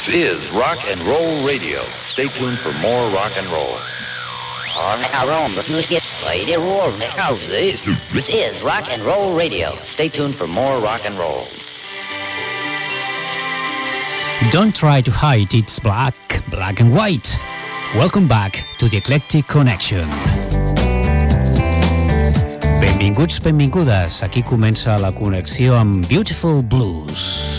This is Rock and Roll Radio. Stay tuned for more rock and roll. This is Rock and Roll Radio. Stay tuned for more rock and roll. Don't try to hide, it's black and white. Welcome back to the Eclectic Connection. Benvinguts, benvingudes. Aquí comença la connexió amb Beautiful Blues.